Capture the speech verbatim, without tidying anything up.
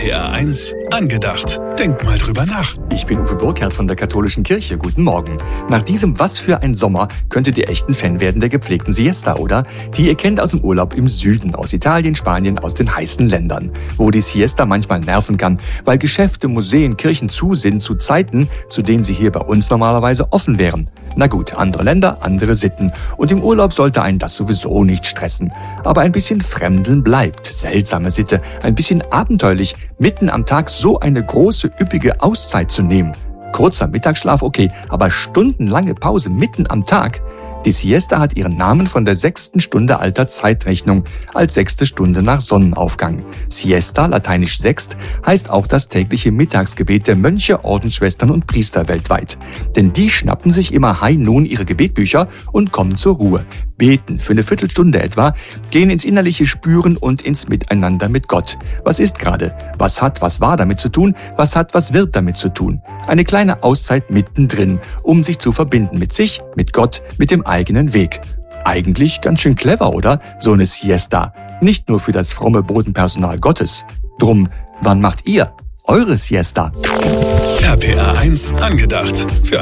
P R eins angedacht. Denkt mal drüber nach. Ich bin Uwe Burkhardt von der Katholischen Kirche. Guten Morgen. Nach diesem Was für ein Sommer könntet ihr echt ein Fan werden der gepflegten Siesta, oder? Die ihr kennt aus dem Urlaub im Süden, aus Italien, Spanien, aus den heißen Ländern, wo die Siesta manchmal nerven kann, weil Geschäfte, Museen, Kirchen zu sind zu Zeiten, zu denen sie hier bei uns normalerweise offen wären. Na gut, andere Länder, andere Sitten. Und im Urlaub sollte einen das sowieso nicht stressen. Aber ein bisschen Fremdeln bleibt. Seltsame Sitte, ein bisschen abenteuerlich, mitten am Tag so eine große, üppige Auszeit zu nehmen. Kurzer Mittagsschlaf, okay, aber stundenlange Pause mitten am Tag? Die Siesta hat ihren Namen von der sechsten Stunde alter Zeitrechnung, als sechste Stunde nach Sonnenaufgang. Siesta, lateinisch Sext, heißt auch das tägliche Mittagsgebet der Mönche, Ordensschwestern und Priester weltweit. Denn die schnappen sich immer High Noon ihre Gebetbücher und kommen zur Ruhe, beten für eine Viertelstunde etwa, gehen ins innerliche Spüren und ins Miteinander mit Gott. Was ist gerade? Was hat, was war damit zu tun? Was hat, was wird damit zu tun? Eine kleine Auszeit mittendrin, um sich zu verbinden mit sich, mit Gott, mit dem eigenen Weg. Eigentlich ganz schön clever, oder? So eine Siesta. Nicht nur für das fromme Bodenpersonal Gottes. Drum, wann macht ihr eure Siesta? R P R eins angedacht. Für